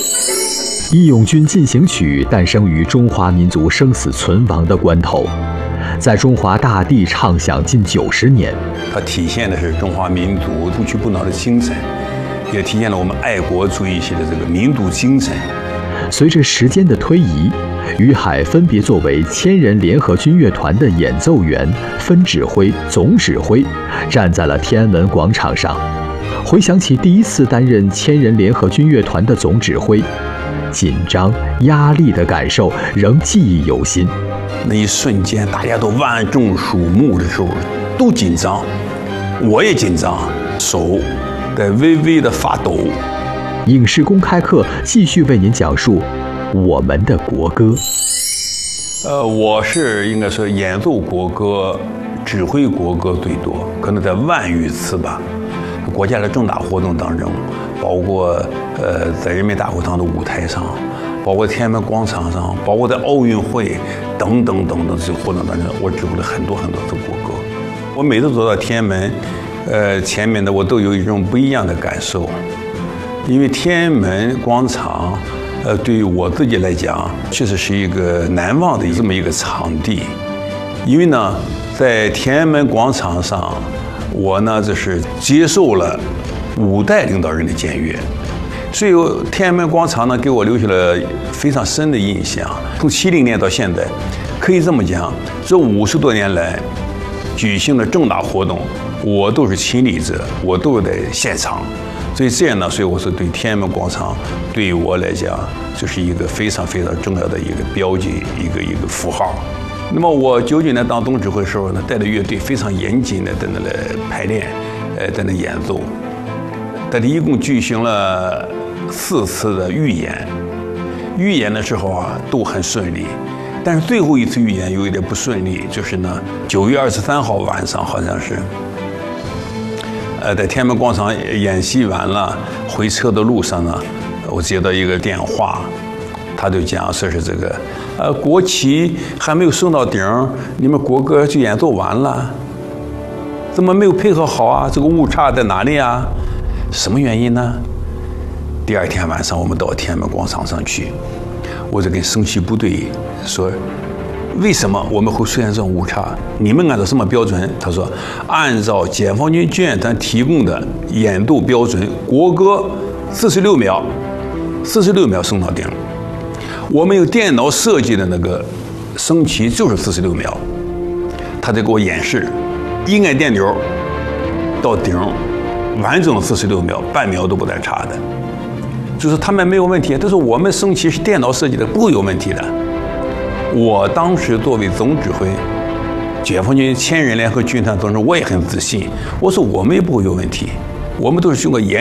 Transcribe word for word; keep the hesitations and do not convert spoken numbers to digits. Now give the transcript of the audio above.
《义勇军进行曲》诞生于中华民族生死存亡的关头，在中华大地唱响近九十年。 它体现的是中华民族不屈不挠的精神，也体现了我们爱国主义系的这个民族精神。 随着时间的推移，于海分别作为千人联合军乐团的演奏员、分指挥、总指挥，站在了天安门广场上。回想起第一次担任千人联合军乐团的总指挥，紧张、压力的感受仍记忆犹新。 那一瞬间，大家都万众瞩目的时候，都紧张，我也紧张，手在微微的发抖。 影视公开课继续为您讲述我们的国歌。 呃，我是应该说演奏国歌、指挥国歌最多，可能在万余次吧。国家的重大活动当中，包括呃在人民大会堂的舞台上，包括天安门广场上，包括在奥运会等等等等这些活动当中，我指挥了很多很多次国歌。我每次走到天安门，呃前面的我都有一种不一样的感受，因为天安门广场，呃对于我自己来讲，确实是一个难忘的这么一个场地，因为呢，在天安门广场上。我呢，就是接受了五代领导人的检阅，所以天安门广场呢，给我留下了非常深的印象。从七零年到现在，可以这么讲，这五十多年来举行的重大活动，我都是亲历者，我都是在现场。所以这样呢，所以我说对天安门广场，对于我来讲，就是一个非常非常重要的一个标记，一个一个符号。那么我九九年当总指挥的时候呢，带着乐队非常严谨的在那来排练，呃，在那演奏。但是一共举行了四次的预演，预演的时候啊都很顺利，但是最后一次预演有一点不顺利，就是呢九月二十三号晚上好像是，呃，在天安门广场演习完了，回车的路上呢，我接到一个电话。他就讲说是这个，呃，国旗还没有升到顶，你们国歌就演奏完了，怎么没有配合好啊？这个误差在哪里啊？什么原因呢？第二天晚上我们到天安门广场上去，我就跟升旗部队说，为什么我们会出现这种误差？你们按照什么标准？他说，按照解放军军乐团提供的演奏标准，国歌四十六秒，四十六秒升到顶。我们有电脑设计的那个升旗就是四十六秒，他在给我演示，一按电钮到顶，完整的四十六秒，半秒都不带差的。就是他们没有问题，但是我们升旗是电脑设计的，不会有问题的。我当时作为总指挥，解放军千人联合军团总指挥，我也很自信，我说我们也不会有问题，我们都是经过严。